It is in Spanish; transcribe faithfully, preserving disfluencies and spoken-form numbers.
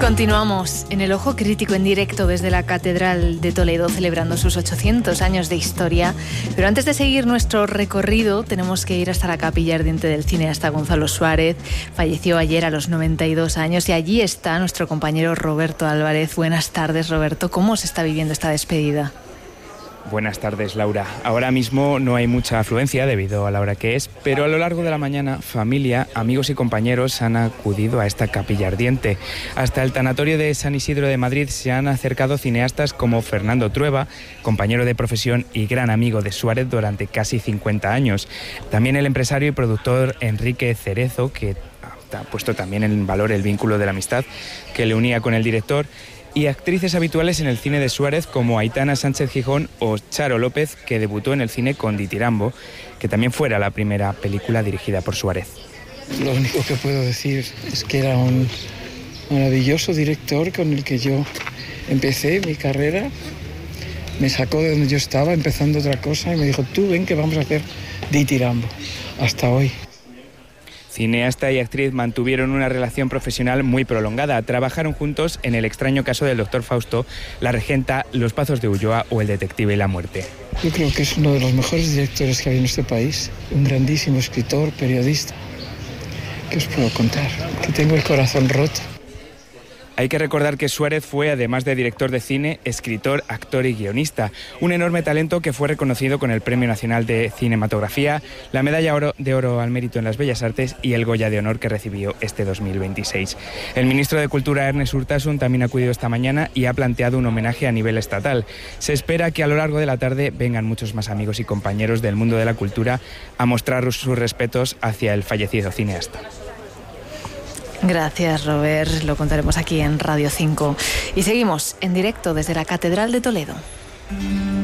Continuamos en el Ojo Crítico en directo desde la Catedral de Toledo, celebrando sus ochocientos años de historia. Pero antes de seguir nuestro recorrido, tenemos que ir hasta la capilla ardiente del cineasta Gonzalo Suárez. Falleció ayer a los noventa y dos años y allí está nuestro compañero Roberto Álvarez. Buenas tardes, Roberto. ¿Cómo se está viviendo esta despedida? Buenas tardes, Laura. Ahora mismo no hay mucha afluencia debido a la hora que es, pero a lo largo de la mañana, familia, amigos y compañeros han acudido a esta capilla ardiente. Hasta el tanatorio de San Isidro de Madrid se han acercado cineastas como Fernando Trueba, compañero de profesión y gran amigo de Suárez durante casi cincuenta años. También el empresario y productor Enrique Cerezo, que ha puesto también en valor el vínculo de la amistad que le unía con el director, y actrices habituales en el cine de Suárez como Aitana Sánchez Gijón o Charo López, que debutó en el cine con Ditirambo, que también fuera la primera película dirigida por Suárez. Lo único que puedo decir es que era un maravilloso director con el que yo empecé mi carrera. Me sacó de donde yo estaba empezando otra cosa y me dijo, tú ven que vamos a hacer Ditirambo. Hasta hoy. Cineasta y actriz mantuvieron una relación profesional muy prolongada. Trabajaron juntos en El extraño caso del doctor Fausto, La regenta, Los pazos de Ulloa o El detective y la muerte. Yo creo que es uno de los mejores directores que hay en este país. Un grandísimo escritor, periodista. ¿Qué os puedo contar? Que tengo el corazón roto. Hay que recordar que Suárez fue, además de director de cine, escritor, actor y guionista. Un enorme talento que fue reconocido con el Premio Nacional de Cinematografía, la Medalla Oro de Oro al Mérito en las Bellas Artes y el Goya de Honor que recibió este dos mil veintiséis. El ministro de Cultura, Ernest Urtasun, también ha acudido esta mañana y ha planteado un homenaje a nivel estatal. Se espera que a lo largo de la tarde vengan muchos más amigos y compañeros del mundo de la cultura a mostrar sus respetos hacia el fallecido cineasta. Gracias, Robert. Lo contaremos aquí en Radio cinco. Y seguimos en directo desde la Catedral de Toledo.